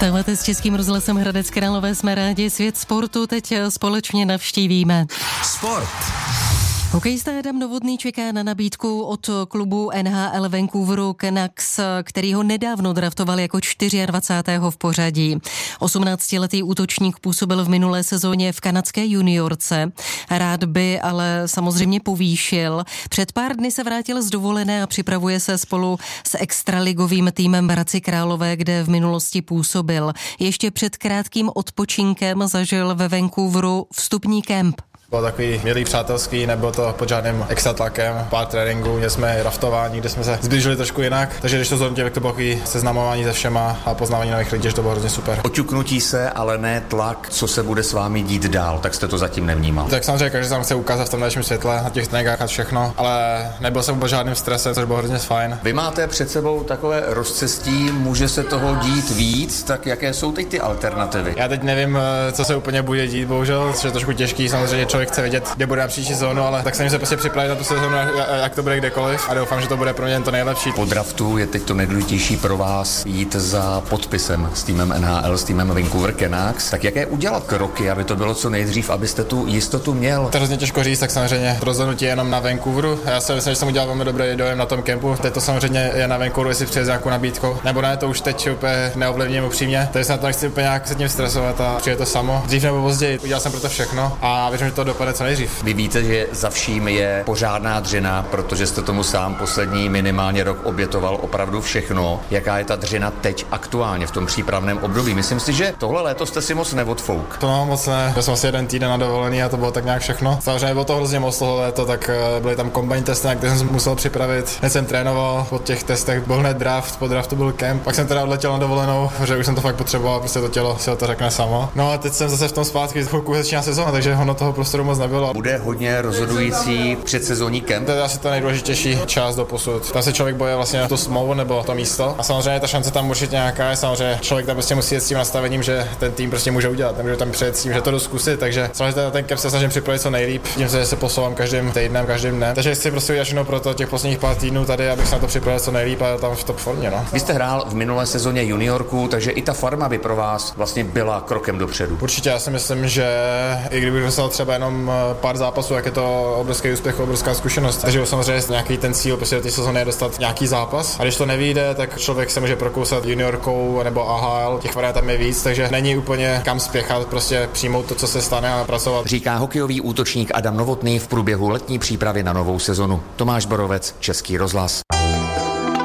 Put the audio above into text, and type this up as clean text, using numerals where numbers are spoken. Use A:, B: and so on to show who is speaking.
A: Vstáváte s Českým rozhlasem Hradec Králové, jsme rádi. Svět sportu teď společně navštívíme.
B: Sport.
A: Hokejista Adam Novotný čeká na nabídku od klubu NHL Vancouveru Canucks, který ho nedávno draftoval jako 24. v pořadí. 18-letý útočník působil v minulé sezóně v kanadské juniorce. Rád by ale samozřejmě povýšil. Před pár dny se vrátil z dovolené a připravuje se spolu s extraligovým týmem v Hradci Králové, kde v minulosti působil. Ještě před krátkým odpočinkem zažil ve Vancouveru vstupní kemp.
C: Bylo takový milý, přátelský, nebylo to pod žádným extra tlakem, pár tréninků, měli jsme raftování, kde jsme se zblížili trošku jinak, takže když to zhodnotím, tak to bylo takový seznamování se všema a poznávání nových lidí, že to bylo hrozně super.
B: Oťuknutí se, ale ne tlak, co se bude s vámi dít dál, tak jste to zatím nevnímal.
C: Tak samozřejmě každý se chce ukázat v tom dalším světle, na těch tréninkách a všechno, ale nebyl jsem vůbec žádným stresem, což bylo hrozně fajn.
B: Vy máte před sebou takové rozcestí, může se toho dít víc, tak jaké jsou teď ty alternativy?
C: Já teď nevím, co se úplně bude dít, bohužel, což je trošku těžký, samozřejmě člověk chce vědět, kde bude na příští sezónu, ale tak jsem se prostě připravit na tu sezónu, jak to bude kdekoliv a doufám, že to bude pro mě to nejlepší.
B: Po draftu je teď to nejdůležitější pro vás jít za podpisem s týmem NHL, s týmem Vancouver Canucks. Tak jaké udělat kroky, aby to bylo co nejdřív, abyste tu jistotu měl?
C: To je hrozně těžko říct, tak samozřejmě rozhodnutí jenom na Vancouveru. Já si myslím, že jsem udělal velmi dobrý dojem na tom kempu. Teď to samozřejmě je na Vancouveru, jestli přijde nějakou nabídku, nebo ne, to už teď úplně neovlivním upřímně. Takže se na to nechci úplně nějak se tím stresovat a přijde to samo. Dřív nebo později udělal jsem pro to všechno a věřím, že to dopadne co nejdřív.
B: Vy víte, že za vším je pořádná dřina, protože jste tomu sám poslední minimálně rok obětoval opravdu všechno. Jaká je ta dřina teď aktuálně v tom přípravném období? Myslím si, že tohle léto jste si moc neodfouk.
C: To no, moc ne. Já jsem asi jeden týden na dovolený a to bylo tak nějak všechno. Samozřejmě bylo to hrozně moc toho léto, tak byly tam kombajn testy, na které jsem musel připravit. Hned jsem trénoval, po těch testech byl hned draft, po draftu byl kemp. Pak jsem teda odletěl na dovolenou, protože už jsem to fakt potřeboval, prostě to tělo si to řekne samo. No a teď jsem zase v tom zpátky, chvilku začíná sezóna, takže ono toho prostoru moc nebylo.
B: Bude hodně rozhodující předsezónní kemp.
C: To je asi ta nejdůležitější část do posud. Tam se člověk boje vlastně to smlouvu nebo to místo. A samozřejmě ta šance tam určitě nějaká je. Samozřejmě člověk tam prostě musí jít s tím nastavením, že ten tým prostě může udělat. Nemůže tam přijet s tím, že to jdu zkusit. Takže samozřejmě ten kemp se snažím připravit co nejlíp. Tím se posouvám každým týdnem, každým dnem. Takže chci prostě udělat všechno pro to těch posledních pár týdnů tady, abych se na to připravil co nejlíp a tam v top formě. No.
B: Vy jste hrál v minulé sezóně juniorku, takže i ta farma by pro vás vlastně byla krokem dopředu.
C: Určitě, já si myslím, že i kdybych dostal třeba jenom pár zápasů, jak je to obrovský úspěch, obrovská zkušenost. Takže samozřejmě nějaký ten cíl prostě do té sezóny je dostat nějaký zápas. A když to nevyjde, tak člověk se může prokousat juniorkou nebo AHL. Těch variant tam je víc, takže není úplně kam spěchat, prostě přijmout to, co se stane a pracovat.
B: Říká hokejový útočník Adam Novotný v průběhu letní přípravy na novou sezonu. Tomáš Borovec, Český rozhlas.